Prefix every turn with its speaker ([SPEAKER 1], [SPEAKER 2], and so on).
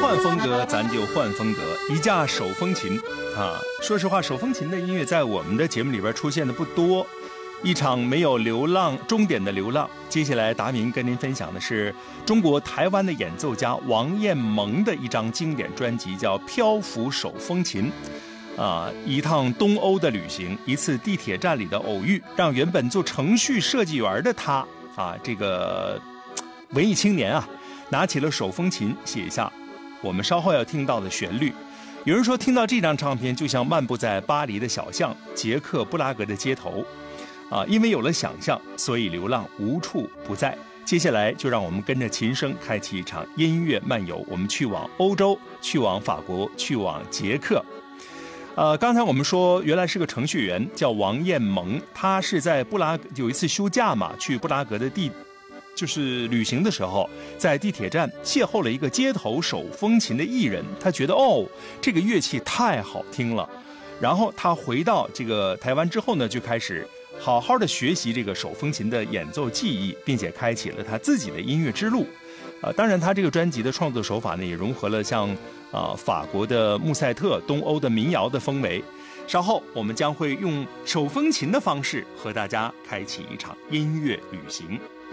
[SPEAKER 1] 换风格，咱就换风格。一架手风琴啊，说实话，手风琴的音乐在我们的节目里边出现的不多。一场没有流浪终点的流浪。接下来达明跟您分享的是中国台湾的演奏家王彦萌的一张经典专辑，叫《漂浮手风琴》。一趟东欧的旅行，一次地铁站里的偶遇，让原本做程序设计员的他这个文艺青年拿起了手风琴，写下我们稍后要听到的旋律。有人说，听到这张唱片就像漫步在巴黎的小巷，捷克布拉格的街头。因为有了想象，所以流浪无处不在。接下来就让我们跟着琴声开启一场音乐漫游，我们去往欧洲，去往法国，去往捷克。刚才我们说原来是个程序员，叫王彦萌，他是在布拉格有一次休假嘛，去布拉格的就是旅行的时候，在地铁站邂逅了一个街头手风琴的艺人，他觉得这个乐器太好听了，然后他回到这个台湾之后呢，就开始好好的学习这个手风琴的演奏技艺，并且开启了他自己的音乐之路。当然他这个专辑的创作手法呢，也融合了像法国的穆塞特、东欧的民谣的风味。稍后我们将会用手风琴的方式和大家开启一场音乐旅行。